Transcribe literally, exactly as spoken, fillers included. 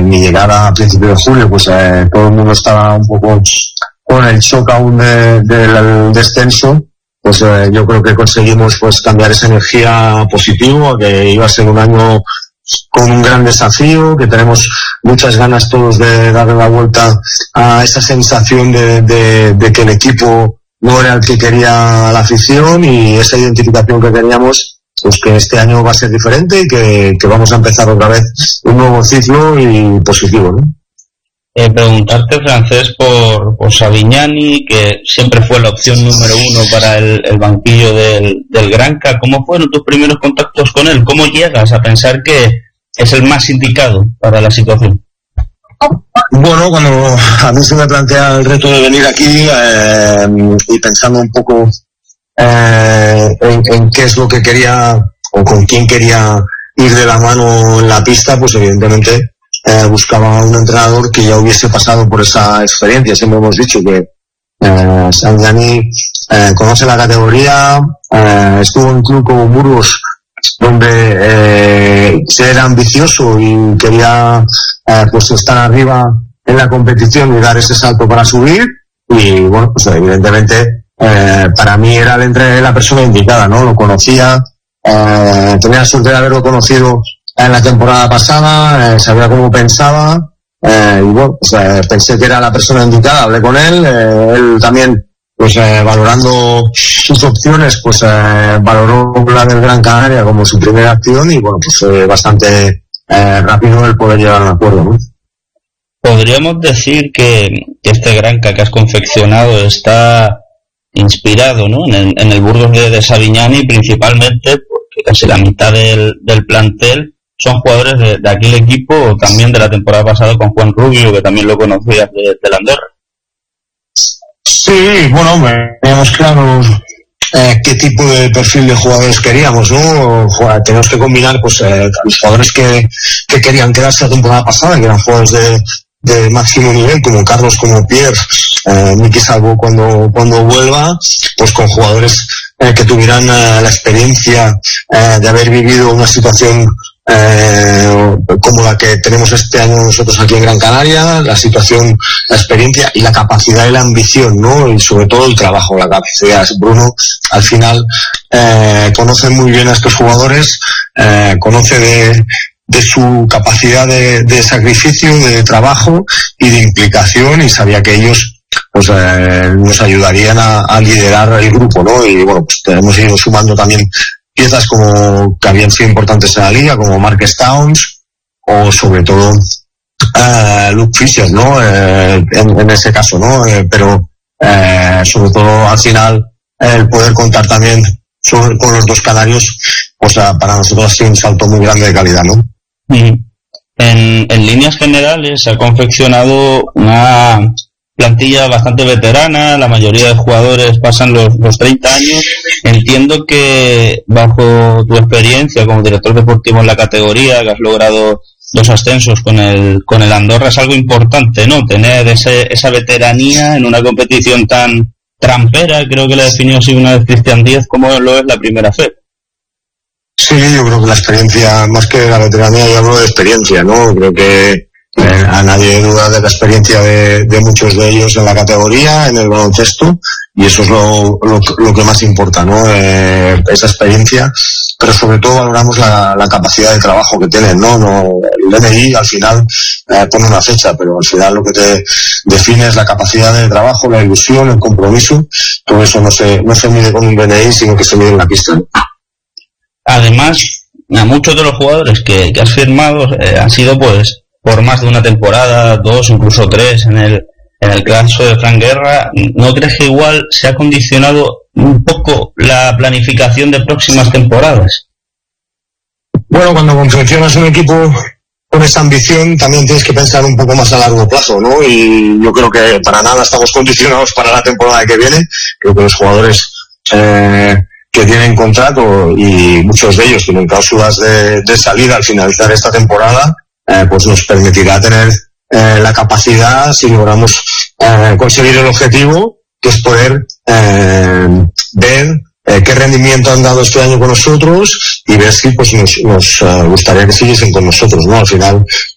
mi llegada a principios de julio, pues eh, todo el mundo estaba un poco con el shock aún de, de, del descenso. Pues eh, yo creo que conseguimos pues cambiar esa energía positiva, que iba a ser un año con un gran desafío, que tenemos muchas ganas todos de darle la vuelta a esa sensación de, de, de que el equipo no era el que quería la afición, y esa identificación que teníamos, pues que este año va a ser diferente y que, que vamos a empezar otra vez un nuevo ciclo y positivo, ¿no? Eh, preguntarte, Francés, por, por Savignani, que siempre fue la opción número uno para el, el banquillo del, del Granca. ¿Cómo fueron tus primeros contactos con él? ¿Cómo llegas a pensar que es el más indicado para la situación? Bueno, cuando a mí se me plantea el reto de venir aquí eh, y pensando un poco eh, en, en qué es lo que quería o con quién quería ir de la mano en la pista, pues evidentemente Eh, buscaba un entrenador que ya hubiese pasado por esa experiencia. Siempre hemos dicho que eh, Savignani eh, conoce la categoría, eh, estuvo en un club como Burgos, donde eh, era ambicioso y quería eh, pues estar arriba en la competición y dar ese salto para subir, y bueno, pues evidentemente eh, para mí era el entre la persona indicada, ¿no? Lo conocía, eh, tenía la suerte de haberlo conocido en la temporada pasada, eh, sabía cómo pensaba, eh, y bueno, pues, eh, pensé que era la persona indicada, hablé con él, eh, él también, pues eh, valorando sus opciones, pues eh, valoró la del Gran Canaria como su primera acción, y bueno, pues eh, bastante eh, rápido el poder llegar a un acuerdo, ¿no? Podríamos decir que este Granca que has confeccionado está inspirado, ¿no?, en el, en el Burgos de, de Savignani, principalmente porque casi la mitad del, del plantel son jugadores de, de aquel equipo, también de la temporada pasada con Juan Rubio, que también lo conocías de, de la Andorra. Sí, bueno, teníamos claro eh, qué tipo de perfil de jugadores queríamos, ¿no? Tenemos que combinar pues eh, los jugadores que, que querían quedarse la temporada pasada, que eran jugadores de, de máximo nivel, como Carlos, como Pierre, eh, Miki Salvo cuando, cuando vuelva, pues con jugadores eh, que tuvieran eh, la experiencia eh, de haber vivido una situación Eh, como la que tenemos este año nosotros aquí en Gran Canaria, la situación, la experiencia y la capacidad y la ambición, ¿no? Y sobre todo el trabajo, la capacidad. Bruno, al final, eh, conoce muy bien a estos jugadores, eh, conoce de, de su capacidad de, de sacrificio, de trabajo y de implicación, y sabía que ellos pues eh, nos ayudarían a, a liderar el grupo, ¿no? Y bueno, pues hemos ido sumando también piezas como que habían sido importantes en la liga, como Marques Towns o sobre todo uh, Luke Fisher, ¿no? Eh, en, en ese caso, ¿no? Eh, pero eh, sobre todo al final el poder contar también sobre, con los dos canarios, pues uh, para nosotros ha sido un salto muy grande de calidad, ¿no? En, en líneas generales se ha confeccionado una plantilla bastante veterana, la mayoría de jugadores pasan los, los treinta años. Entiendo que bajo tu experiencia como director deportivo en la categoría, que has logrado dos ascensos con el con el Andorra, es algo importante, ¿no? Tener ese, esa veteranía en una competición tan trampera, creo que la definió así una vez Cristian Díez, como lo es la Primera Fe. Sí, yo creo que la experiencia, más que la veteranía, yo hablo de experiencia, ¿no? Creo que Eh, a nadie duda de la experiencia de, de muchos de ellos en la categoría, en el baloncesto, y eso es lo, lo, lo que más importa, ¿no? Eh, esa experiencia, pero sobre todo valoramos la, la capacidad de trabajo que tienen, ¿no? no el D N I al final eh, pone una fecha, pero al final lo que te define es la capacidad de trabajo, la ilusión, el compromiso. Todo eso no se, no se mide con un D N I, sino que se mide en la pista, ¿no? Además, a muchos de los jugadores que, que has firmado eh, han sido pues por más de una temporada, dos, incluso tres, en el en el caso de Fran Guerra. ¿No crees que igual se ha condicionado un poco la planificación de próximas temporadas? Bueno, cuando confeccionas un equipo con esa ambición, también tienes que pensar un poco más a largo plazo, ¿no? Y yo creo que para nada estamos condicionados para la temporada que viene. Creo que los jugadores eh, que tienen contrato, y muchos de ellos tienen cláusulas de, de salida al finalizar esta temporada, Eh, pues nos permitirá tener eh, la capacidad, si logramos eh, conseguir el objetivo, que es poder eh, ver eh, qué rendimiento han dado este año con nosotros y ver si pues nos, nos uh, gustaría que siguiesen con nosotros, ¿no? Al final